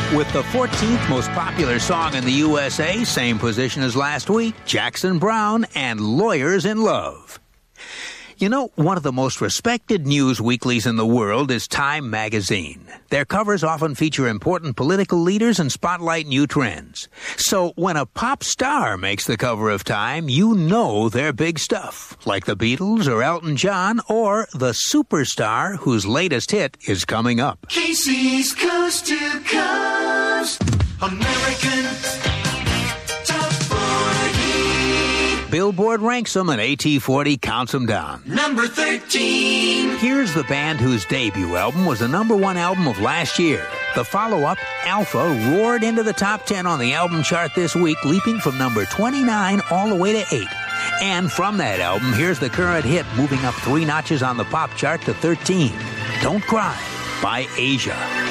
With the 14th most popular song in the USA, same position as last week, Jackson Browne and Lawyers in Love. You know, one of the most respected news weeklies in the world is Time magazine. Their covers often feature important political leaders and spotlight new trends. So when a pop star makes the cover of Time, you know they're big stuff, like the Beatles or Elton John or the superstar whose latest hit is coming up. Casey's Coast to Coast, American Top 40. Billboard ranks them and AT40 counts them down. Number 13. Here's the band whose debut album was the #1 album of last year. The follow-up, Alpha, roared into the top 10 on the album chart this week, leaping from number 29 all the way to 8. And from that album, here's the current hit, moving up 3 notches on the pop chart to 13. Don't Cry by Asia.